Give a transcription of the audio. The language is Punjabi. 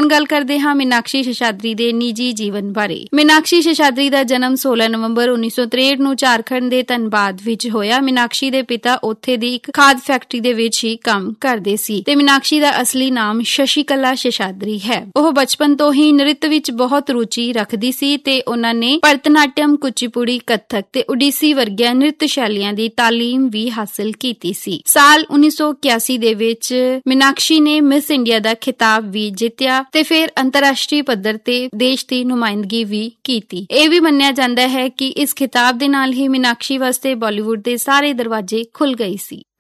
ਹੁਣ ਗੱਲ ਕਰਦੇ ਹਾਂ ਮੀਨਾਕਸ਼ੀ ਸੇਸ਼ਾਦਰੀ ਦੇ ਨਿੱਜੀ ਜੀਵਨ ਬਾਰੇ। ਮੀਨਾਕਸ਼ੀ ਸੇਸ਼ਾਦਰੀ ਦਾ ਜਨਮ 16 ਨਵੰਬਰ 1963 ਨੂੰ ਝਾਰਖੰਡ ਦੇ ਧਨਬਾਦ ਵਿੱਚ ਹੋਇਆ। ਮੀਨਾਕਸ਼ੀ ਦੇ ਪਿਤਾ ਉੱਥੇ ਦੀ ਇੱਕ ਖਾਦ ਫੈਕਟਰੀ ਦੇ ਵਿੱਚ ਹੀ ਕੰਮ ਕਰਦੇ ਸੀ ਤੇ ਮੀਨਾਕਸ਼ੀ ਦਾ ਅਸਲੀ ਨਾਮ ਸ਼ਸ਼ੀਕਲਾ ਸੇਸ਼ਾਦਰੀ ਹੈ। ਉਹ ਬਚਪਨ ਤੋਂ ਹੀ ਨ੍ਰਿਤ ਵਿੱਚ ਬਹੁਤ ਰੁਚੀ ਰੱਖਦੀ ਸੀ ਤੇ ਉਹਨਾਂ ਨੇ ਭਰਤਨਾਟਿਅਮ, ਕੁਚੀਪੁੜੀ, ਕੱਥਕ ਤੇ ਉਡੀਸੀ ਵਰਗੀਆਂ ਨ੍ਰਿਤ ਸ਼ੈਲੀਆਂ ਦੀ ਤਾਲੀਮ ਵੀ ਹਾਸਲ ਕੀਤੀ ਸੀ। ਸਾਲ 1981 ਦੇ ਵਿੱਚ ਮੀਨਾਕਸ਼ੀ ਨੇ ਮਿਸ ਇੰਡੀਆ ਦਾ ਖਿਤਾਬ ਵੀ ਜਿੱਤਿਆ ਤੇ ਫਿਰ ਅੰਤਰਰਾਸ਼ਟਰੀ ਪੱਧਰ ਤੇ ਦੇਸ਼ ਦੀ ਨੁਮਾਇੰਦਗੀ ਵੀ ਕੀਤੀ। ਇਹ ਵੀ ਮੰਨਿਆ ਜਾਂਦਾ ਹੈ ਕਿ ਇਸ ਖਿਤਾਬ ਦੇ ਨਾਲ ਹੀ ਮੀਨਾਕਸ਼ੀ ਵਾਸਤੇ ਬਾਲੀਵੁੱਡ ਦੇ ਸਾਰੇ ਦਰਵਾਜ਼ੇ ਖੁੱਲ ਗਏ ਸੀ।